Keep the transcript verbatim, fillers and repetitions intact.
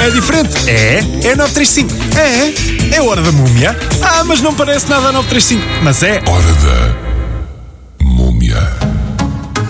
É diferente? É. É nove três cinco. É. É Hora da Múmia. Ah, mas não parece nada a nove três cinco. Mas é. Hora da